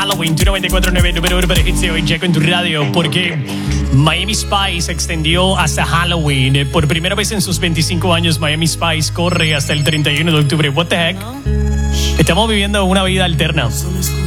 Halloween, tu 94.9, número uno para hits de hoy, Checo en tu radio, porque Miami Spice se extendió hasta Halloween. Por primera vez en sus 25 años, Miami Spice corre hasta el 31 de octubre. What the heck? Estamos viviendo una vida alterna.